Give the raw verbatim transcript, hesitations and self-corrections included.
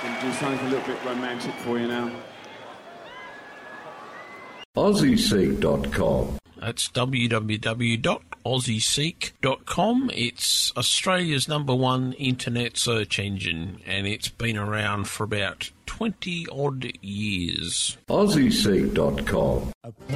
Going to do something a little bit romantic for you now. Aussie Seek dot com. That's w w w dot aussie seek dot com. It's Australia's number one internet search engine, and it's been around for about twenty odd years. Aussie Seek dot com.